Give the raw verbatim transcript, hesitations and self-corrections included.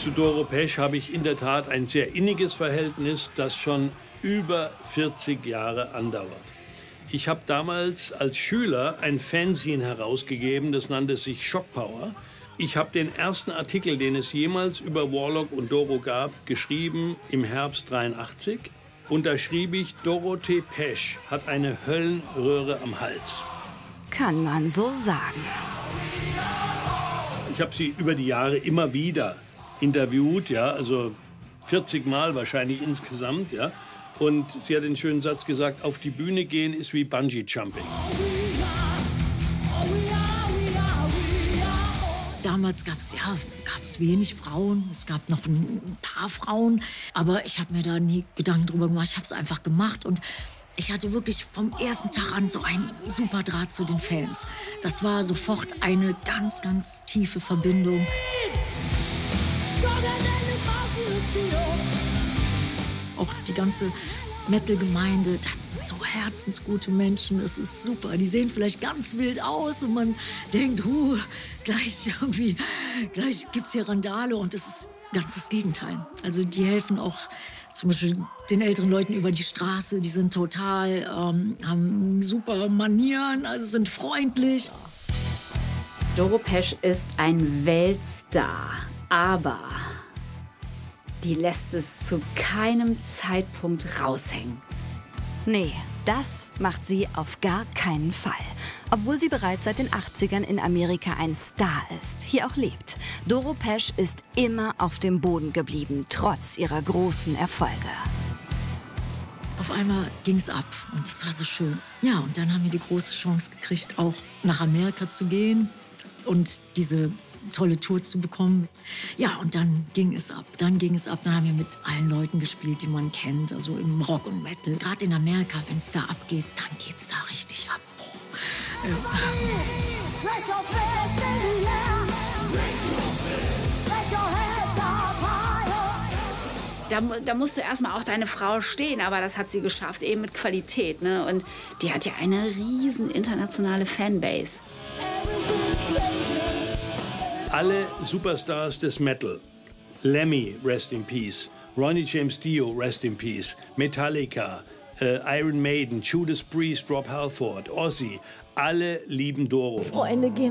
Zu Doro Pesch habe ich in der Tat ein sehr inniges Verhältnis, das schon über vierzig Jahre andauert. Ich habe damals als Schüler ein Fanzine herausgegeben, das nannte sich Shock Power. Ich habe den ersten Artikel, den es jemals über Warlock und Doro gab, geschrieben im Herbst dreiundachtzig. Und da schrieb ich, Dorothee Pesch hat eine Höllenröhre am Hals. Kann man so sagen. Ich habe sie über die Jahre immer wieder interviewt, ja, also vierzig Mal wahrscheinlich insgesamt, ja. Und sie hat den schönen Satz gesagt, auf die Bühne gehen ist wie Bungee-Jumping. Damals gab es ja, gab's wenig Frauen, es gab noch ein paar Frauen, aber ich habe mir da nie Gedanken drüber gemacht, ich habe es einfach gemacht und ich hatte wirklich vom ersten Tag an so einen super Draht zu den Fans. Das war sofort eine ganz, ganz tiefe Verbindung. Auch die ganze Metal-Gemeinde, das sind so herzensgute Menschen, das ist super. Die sehen vielleicht ganz wild aus und man denkt, huh, gleich irgendwie, gleich gibt's hier Randale und das ist ganz das Gegenteil. Also die helfen auch zum Beispiel den älteren Leuten über die Straße, die sind total, ähm, haben super Manieren, also sind freundlich. Doro Pesch ist ein Weltstar, aber die lässt es zu keinem Zeitpunkt raushängen. Nee, das macht sie auf gar keinen Fall. Obwohl sie bereits seit den achtzigern in Amerika ein Star ist, hier auch lebt. Doro Pesch ist immer auf dem Boden geblieben, trotz ihrer großen Erfolge. Auf einmal ging's ab und das war so schön. Ja, und dann haben wir die große Chance gekriegt, auch nach Amerika zu gehen und diese tolle Tour zu bekommen. Ja, und dann ging es ab. Dann ging es ab. Dann haben wir mit allen Leuten gespielt, die man kennt, also im Rock und Metal. Gerade in Amerika, wenn es da abgeht, dann geht's da richtig ab. Oh. Ja. Da, da musst du erstmal auch deine Frau stehen, aber das hat sie geschafft, eben mit Qualität. Ne? Und die hat ja eine riesen internationale Fanbase. Alle Superstars des Metal, Lemmy, rest in peace, Ronnie James Dio, rest in peace, Metallica, äh, Iron Maiden, Judas Priest, Rob Halford, Ozzy, alle lieben Doro. Freunde, geh